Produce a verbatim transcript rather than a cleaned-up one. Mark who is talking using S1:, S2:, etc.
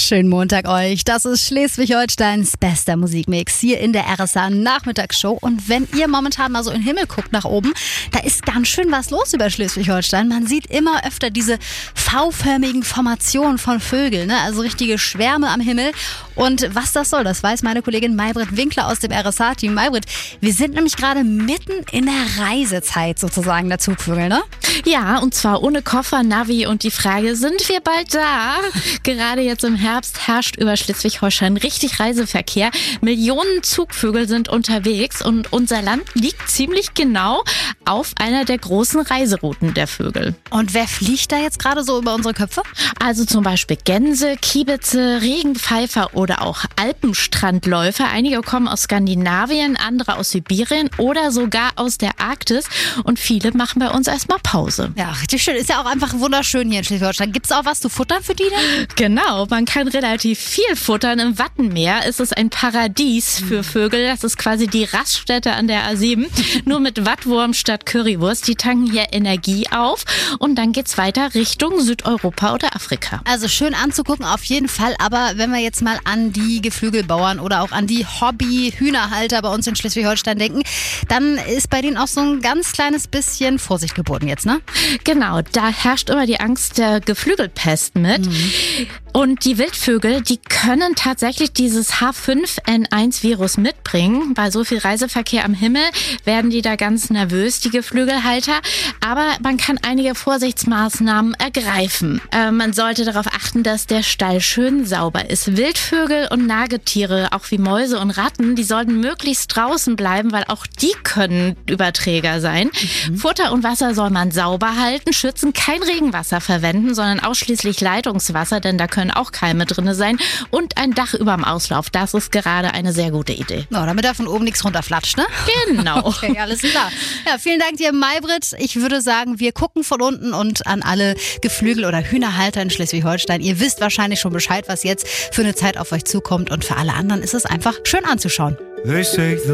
S1: Schönen Montag euch. Das ist Schleswig-Holsteins bester Musikmix hier in der R S A Nachmittagsshow. Und wenn ihr momentan mal so in den Himmel guckt nach oben, da ist ganz schön was los über Schleswig-Holstein. Man sieht immer öfter diese V-förmigen Formationen von Vögeln, ne? Also richtige Schwärme am Himmel. Und was das soll, das weiß meine Kollegin Maybrit Winkler aus dem R S A-Team. Maybrit, wir sind nämlich gerade mitten in der Reisezeit sozusagen der Zugvögel, ne?
S2: Ja, und zwar ohne Koffer, Navi und die Frage, sind wir bald da? Gerade jetzt im Herbst herrscht über Schleswig-Holstein richtig Reiseverkehr. Millionen Zugvögel sind unterwegs und unser Land liegt ziemlich genau auf einer der großen Reiserouten der Vögel.
S1: Und wer fliegt da jetzt gerade so über unsere Köpfe?
S2: Also zum Beispiel Gänse, Kiebitze, Regenpfeifer oder auch Alpenstrandläufer. Einige kommen aus Skandinavien, andere aus Sibirien oder sogar aus der Arktis. Und viele machen bei uns erstmal Pause.
S1: Ja, richtig schön. Ist ja auch einfach wunderschön hier in Schleswig-Holstein. Gibt es auch was zu futtern für die denn?
S2: Genau, man kann relativ viel futtern. Im Wattenmeer ist es ein Paradies für Vögel. Das ist quasi die Raststätte an der A sieben. Nur mit Wattwurm statt Currywurst. Die tanken hier Energie auf und dann geht's weiter Richtung Südeuropa oder Afrika.
S1: Also schön anzugucken auf jeden Fall. Aber wenn wir jetzt mal an die Geflügelbauern oder auch an die Hobby-Hühnerhalter bei uns in Schleswig-Holstein denken, dann ist bei denen auch so ein ganz kleines bisschen Vorsicht geboten jetzt, ne?
S2: Genau, da herrscht immer die Angst der Geflügelpest mit. Mhm. Und die Wildvögel, die können tatsächlich dieses H fünf N eins Virus mitbringen. Bei so viel Reiseverkehr am Himmel werden die da ganz nervös, die Geflügelhalter. Aber man kann einige Vorsichtsmaßnahmen ergreifen. Äh, man sollte darauf achten, dass der Stall schön sauber ist. Wildvögel und Nagetiere, auch wie Mäuse und Ratten, die sollten möglichst draußen bleiben, weil auch die können Überträger sein. Mhm. Futter und Wasser soll man sauber halten, schützen, kein Regenwasser verwenden, sondern ausschließlich Leitungswasser, denn da können auch Keime drin sein. Und ein Dach überm Auslauf, das ist gerade eine sehr gute Idee.
S1: No, damit da von oben nichts runterflatscht, ne?
S2: Genau.
S1: Okay, alles klar. Ja, vielen Dank dir, Maybrit. Ich würde sagen, wir gucken von unten und an alle Geflügel- oder Hühnerhalter in Schleswig-Holstein. Ihr wisst wahrscheinlich schon Bescheid, was jetzt für eine Zeit auf euch zukommt. Und für alle anderen ist es einfach schön anzuschauen.